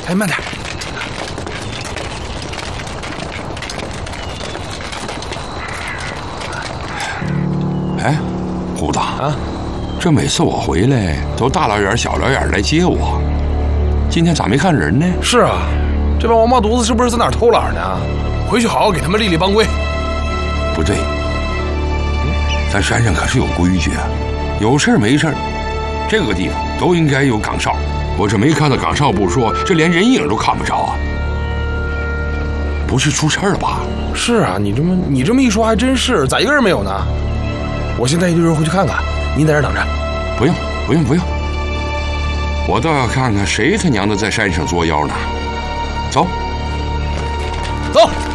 哎，慢点。 哎，胡子啊， 这每次我回来都大老远小老远来接我，今天咋没看人呢？ 是啊，这帮王八犊子是不是在哪儿偷懒呢？回去好好给他们立立帮规。 不对，咱山上可是有规矩啊，有事没事这个地方都应该有岗哨。我这没看到岗哨不说，这连人影都看不着啊！不是出事了吧？ 是啊，你这么一说，还真是，咋一个人没有呢？我现在一堆人回去看看，您在这等着。 不用，我倒要看看谁他娘的在山上作妖呢。走。